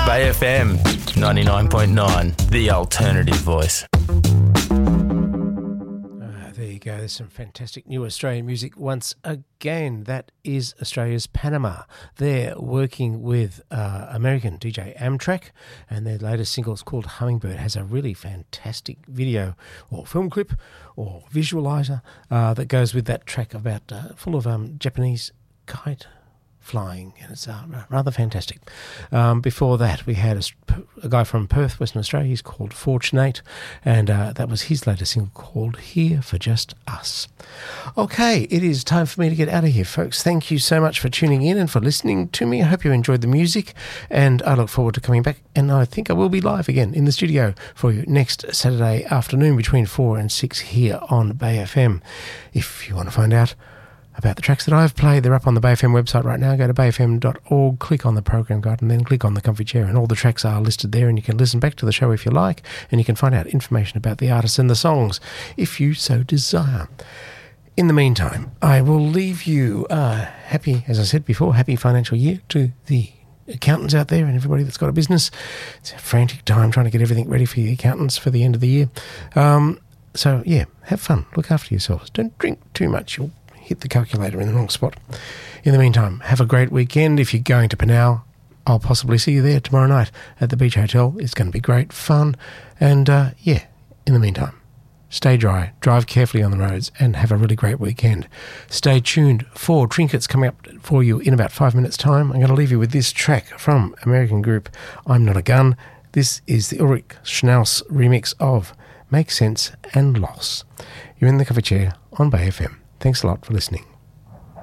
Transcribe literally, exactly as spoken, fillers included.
Bay F M ninety-nine point nine, the alternative voice. There you go. There's some fantastic new Australian music once again. That is Australia's Panama. They're working with uh, American D J Amtrak, and their latest single is called Hummingbird. It has a really fantastic video or film clip or visualizer uh, that goes with that track about uh, full of um, Japanese kite flying, and it's uh, rather fantastic. Um, before that, we had a, a guy from Perth, Western Australia. He's called Fortunate, and uh, that was his latest single called Here for Just Us. Okay, it is time for me to get out of here, folks. Thank you so much for tuning in and for listening to me. I hope you enjoyed the music, and I look forward to coming back, and I think I will be live again in the studio for you next Saturday afternoon between four and six here on Bay F M. If you want to find out about the tracks that I've played, they're up on the Bay F M website right now. Go to bay f m dot org, click on the program guide, and then click on the comfy chair, and all the tracks are listed there, and you can listen back to the show if you like, and you can find out information about the artists and the songs if you so desire. In the meantime, I will leave you uh, happy, as I said before, happy financial year to the accountants out there and everybody that's got a business. It's a frantic time trying to get everything ready for the accountants for the end of the year. Um, so, yeah, have fun. Look after yourselves. Don't drink too much. You'll hit the calculator in the wrong spot. In the meantime, have a great weekend. If you're going to Penal, I'll possibly see you there tomorrow night at the Beach Hotel. It's going to be great fun. And, uh, yeah, in the meantime, stay dry, drive carefully on the roads, and have a really great weekend. Stay tuned for Trinkets coming up for you in about five minutes' time. I'm going to leave you with this track from American group I'm Not a Gun. This is the Ulrich Schnaus remix of Make Sense and Loss. You're in the cover chair on Bay F M. Thanks a lot for listening.